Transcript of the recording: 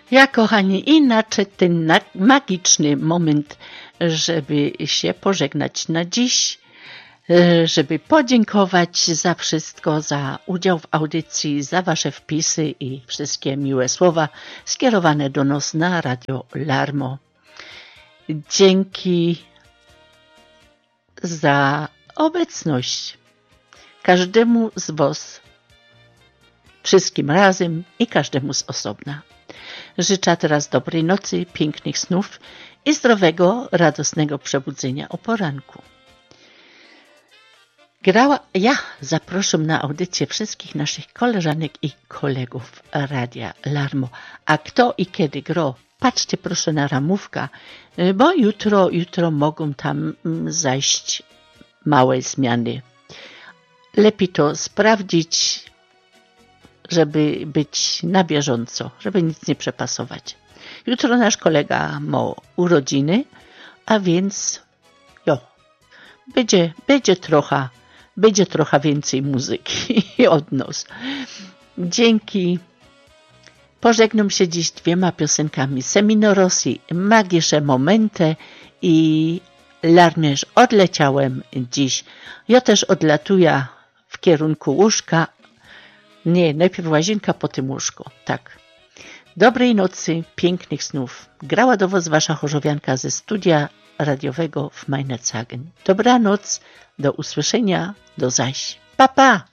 Ja, kochani, i nadszedł ten magiczny moment, żeby się pożegnać na dziś, żeby podziękować za wszystko, za udział w audycji, za wasze wpisy i wszystkie miłe słowa skierowane do nas na Radio Larmo. Dzięki za obecność każdemu z was, wszystkim razem i każdemu z osobna. Życzę teraz dobrej nocy, pięknych snów i zdrowego, radosnego przebudzenia o poranku. Ja zapraszam na audycję wszystkich naszych koleżanek i kolegów Radia Larmo. A kto i kiedy gro, patrzcie proszę na ramówkę, bo jutro mogą tam zajść małe zmiany. Lepiej to sprawdzić, żeby być na bieżąco, żeby nic nie przepasować. Jutro nasz kolega ma urodziny, a więc będzie trochę więcej muzyki od nas. Dzięki. Pożegnam się dziś 2 piosenkami Semino Rossi, Magiczne Momenty i Larmierz odleciałem dziś. Ja też odlatuję w kierunku łóżka. Nie, najpierw łazienka, potem łóżko. Tak. Dobrej nocy, pięknych snów. Grała do was wasza chorzowianka ze studia radiowego w Meinerzhagen. Dobranoc, do usłyszenia, do zaś. Pa, pa!